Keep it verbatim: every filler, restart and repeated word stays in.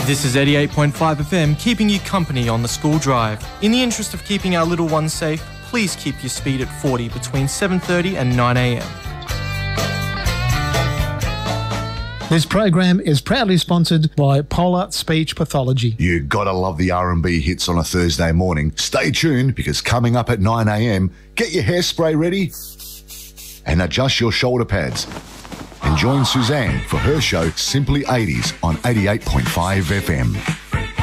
This is eighty-eight point five F M, keeping you company on the school drive. In the interest of keeping our little ones safe, please keep your speed at forty between seven thirty and nine a m. This program is proudly sponsored by Polar Speech Pathology. You gotta love the R and B hits on a Thursday morning. Stay tuned, because coming up at nine a m, get your hairspray ready and adjust your shoulder pads. And join Suzanne for her show Simply eighties on eighty-eight point five F M.